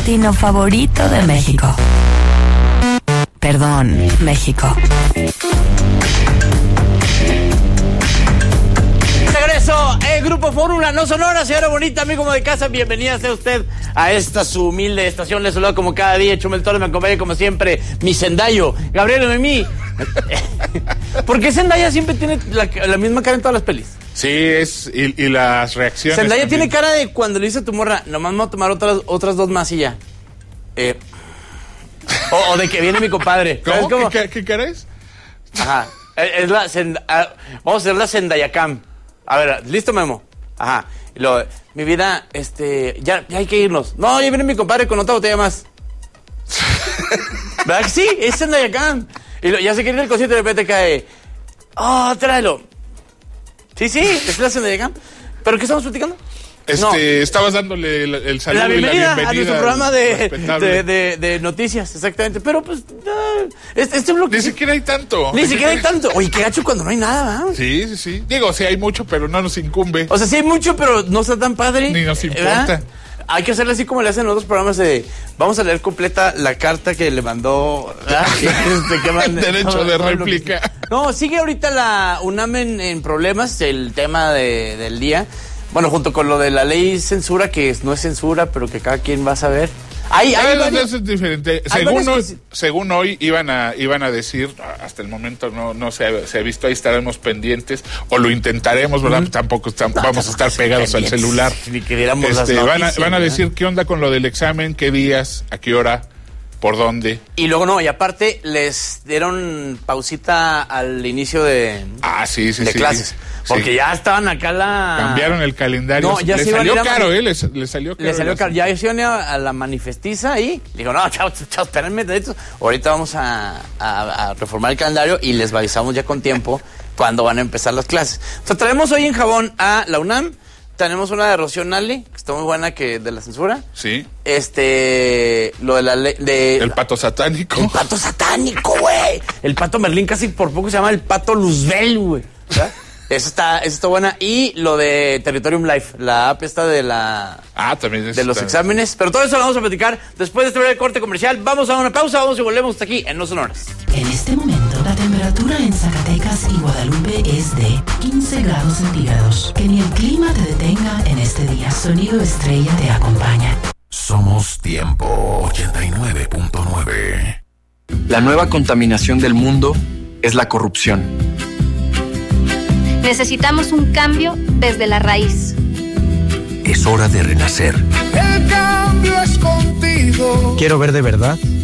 matutino favorito de México. Perdón, México. Regreso, el Grupo Fórmula No Sonora, señora bonita, amigo de casa, bienvenida sea usted a esta su humilde estación. Les saludo como cada día, Chumel Torres, me acompaña como siempre mi Zendayo, Gabriel Noemí. ¿Por qué Zendaya siempre tiene la misma cara en todas las pelis? Sí, y las reacciones. Zendaya también. tiene cara de cuando le dice a tu morra, nomás me voy a tomar otras dos más y ya. O de que viene mi compadre. ¿Cómo? ¿Qué cara es? Ajá. Vamos a hacer la Zendaya Cam. A ver, ¿listo, Memo? Ajá. Mi vida, ya hay que irnos. No, ya viene mi compadre con otra botella más. ¿Verdad que sí? Es Zendaya Cam. Y ya se quiere ir al concierto y de repente cae. Oh, tráelo. Sí, es la Zendaya Cam. ¿Pero qué estamos platicando? Estabas dándole el saludo la bienvenida y la bienvenida a nuestro programa de noticias, exactamente. Pero pues, este bloque... Ni siquiera hay tanto. Oye, qué gacho cuando no hay nada, ¿verdad? Sí. Digo, sí hay mucho, pero no nos incumbe. O sea, sí hay mucho, pero no está tan padre. Ni nos importa. ¿Verdad? Hay que hacerle así como le hacen en otros programas de... Vamos a leer completa la carta que le mandó... Derecho de réplica. No, sigue ahorita la UNAM en problemas, el tema del día. Bueno, junto con lo de la ley censura, que no es censura, pero que cada quien va a saber. Eso es diferente. Según hoy iban a decir, hasta el momento no se ha visto, ahí estaremos pendientes, o lo intentaremos, ¿verdad? Tampoco vamos a estar pegados al celular. Ni queriéramos las noticias, van a decir qué onda con lo del examen, qué días, a qué hora, por dónde. Y luego y aparte les dieron pausita al inicio de clases. Porque ya estaban acá cambiaron el calendario. No, ya le salió caro, le salió caro. Le salió caro. Ya se iban a la manifestiza ahí. Digo, no, chao, espérenme. Ahorita vamos a reformar el calendario y les avisamos ya con tiempo cuando van a empezar las clases. O sea, traemos hoy en Jabón a la UNAM. Tenemos una de Rocío Nale, que está muy buena, que de la censura. Sí. Lo de la ley el pato satánico. El pato satánico, güey. El pato Merlín casi por poco se llama el pato Luzbel, güey. ¿Verdad? Eso está buena. Y lo de Territorium Life, la app esta de también de los exámenes. Pero todo eso lo vamos a platicar después de este breve corte comercial. Vamos a una pausa, vamos y volvemos hasta aquí en No Sonoras. En este momento, la temperatura en Zacatecas y Guadalupe es de 15 grados centígrados. Que ni el clima te detenga en este día. Sonido Estrella te acompaña. Somos Tiempo 89.9. La nueva contaminación del mundo es la corrupción. Necesitamos un cambio desde la raíz. Es hora de renacer. El cambio es contigo. Quiero ver de verdad